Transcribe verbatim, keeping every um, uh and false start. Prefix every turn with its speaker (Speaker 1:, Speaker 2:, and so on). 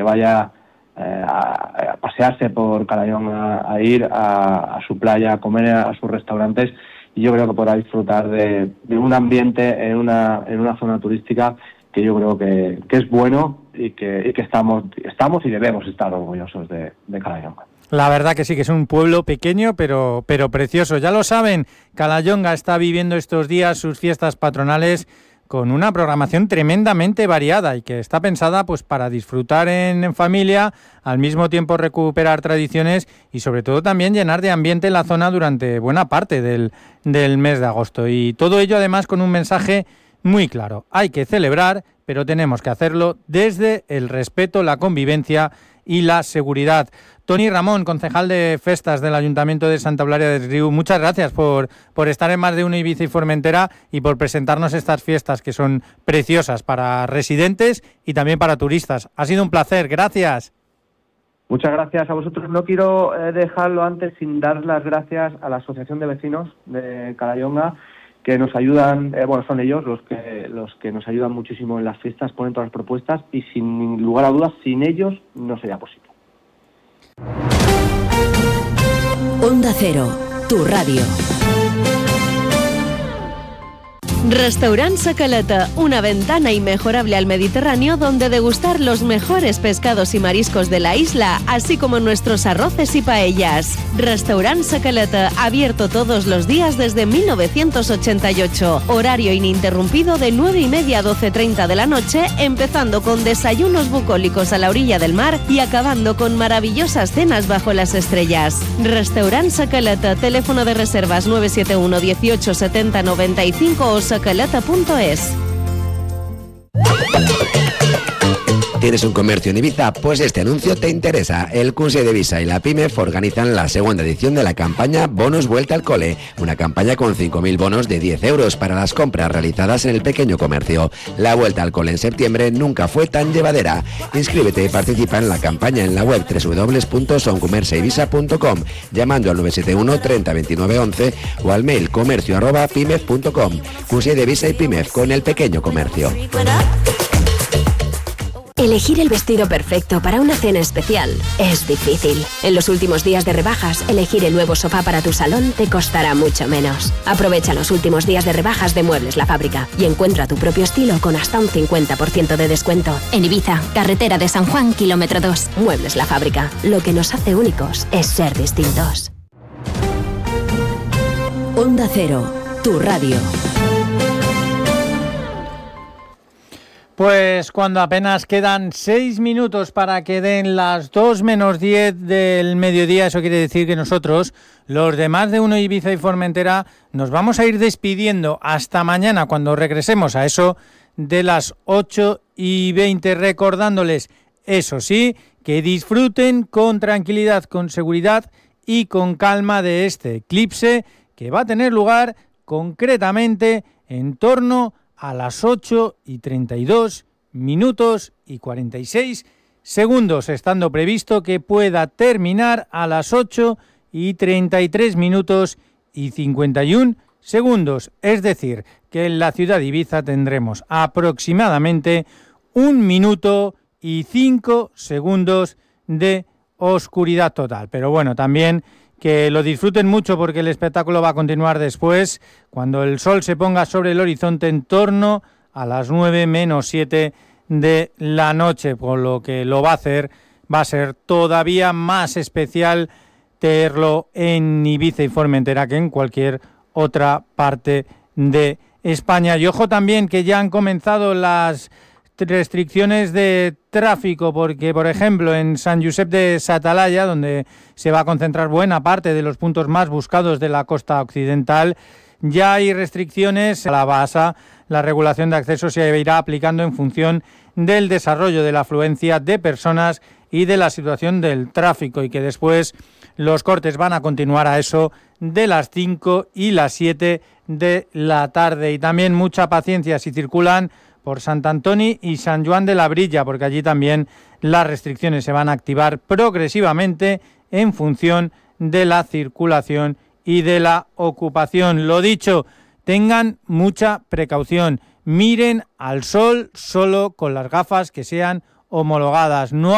Speaker 1: que vaya eh, a, a pasearse por Calahorra, a, a ir a, a su playa, a comer a sus restaurantes, y yo creo que podrá disfrutar de, de un ambiente en una en una zona turística que yo creo que, que es bueno y que, y que estamos estamos y debemos estar orgullosos de, de Calahorra.
Speaker 2: La verdad que sí, que es un pueblo pequeño pero, pero precioso. Ya lo saben, Calahorra está viviendo estos días sus fiestas patronales con una programación tremendamente variada y que está pensada pues para disfrutar en, en familia, al mismo tiempo recuperar tradiciones y sobre todo también llenar de ambiente la zona durante buena parte del, del mes de agosto. Y todo ello además con un mensaje muy claro. Hay que celebrar, pero tenemos que hacerlo desde el respeto, la convivencia y la seguridad. Toni Ramón, concejal de Festas del Ayuntamiento de Santa Eulalia des Riu, muchas gracias por, por estar en Más de Uno Ibiza y Formentera y por presentarnos estas fiestas que son preciosas para residentes y también para turistas. Ha sido un placer, gracias.
Speaker 1: Muchas gracias a vosotros. No quiero eh, dejarlo antes sin dar las gracias a la Asociación de Vecinos de Calahorra, que nos ayudan, eh, bueno, son ellos los que los que nos ayudan muchísimo en las fiestas, ponen todas las propuestas y sin lugar a dudas, sin ellos no sería posible.
Speaker 3: Onda Cero, tu radio. Restaurant Sacaleta, una ventana inmejorable al Mediterráneo donde degustar los mejores pescados y mariscos de la isla, así como nuestros arroces y paellas. Restaurant Sacaleta, abierto todos los días desde mil novecientos ochenta y ocho. Horario ininterrumpido de nueve y media a doce treinta de la noche, empezando con desayunos bucólicos a la orilla del mar y acabando con maravillosas cenas bajo las estrellas. Restaurant Sacaleta, teléfono de reservas nueve siete uno dieciocho setenta noventa y cinco o sacaleta punto es.
Speaker 4: ¿Tienes un comercio en Ibiza? Pues este anuncio te interesa. El Consell de Visa y la PIMEF organizan la segunda edición de la campaña Bonos Vuelta al Cole, una campaña con cinco mil bonos de diez euros para las compras realizadas en el pequeño comercio. La vuelta al cole en septiembre nunca fue tan llevadera. Inscríbete y participa en la campaña en la web doble u doble u doble u punto soncomerciaibisa punto com, llamando al nueve siete uno treinta veintinueve once o al mail comercio arroba pimef punto com. Consell de Visa y PIMEF, con el pequeño comercio.
Speaker 3: Elegir el vestido perfecto para una cena especial es difícil. En los últimos días de rebajas, elegir el nuevo sofá para tu salón te costará mucho menos. Aprovecha los últimos días de rebajas de Muebles La Fábrica y encuentra tu propio estilo con hasta un cincuenta por ciento de descuento. En Ibiza, carretera de San Juan, kilómetro dos. Muebles La Fábrica. Lo que nos hace únicos es ser distintos. Onda Cero, tu radio.
Speaker 2: Pues cuando apenas quedan seis minutos para que den las dos menos diez del mediodía, eso quiere decir que nosotros, los de Más de Uno Ibiza y Formentera, nos vamos a ir despidiendo hasta mañana cuando regresemos a eso de las ocho y veinte, recordándoles, eso sí, que disfruten con tranquilidad, con seguridad y con calma de este eclipse que va a tener lugar concretamente en torno a a las ocho y treinta y dos minutos y cuarenta y seis segundos, estando previsto que pueda terminar a las ocho y treinta y tres minutos y cincuenta y un segundos. Es decir, que en la ciudad de Ibiza tendremos aproximadamente un minuto y cinco segundos de oscuridad total. Pero bueno, también que lo disfruten mucho porque el espectáculo va a continuar después, cuando el sol se ponga sobre el horizonte en torno a las nueve menos siete de la noche, por lo que lo va a hacer, va a ser todavía más especial tenerlo en Ibiza y Formentera que en cualquier otra parte de España. Y ojo también que ya han comenzado las restricciones de tráfico, porque por ejemplo en San Josep de Satalaya, donde se va a concentrar buena parte de los puntos más buscados de la costa occidental, ya hay restricciones. A la base, la regulación de acceso se irá aplicando en función del desarrollo de la afluencia de personas y de la situación del tráfico, y que después los cortes van a continuar a eso de las cinco y las siete de la tarde. Y también mucha paciencia si circulan por Sant Antoni y San Joan de la Brilla, porque allí también las restricciones se van a activar progresivamente en función de la circulación y de la ocupación. Lo dicho, tengan mucha precaución, miren al sol solo con las gafas que sean homologadas. No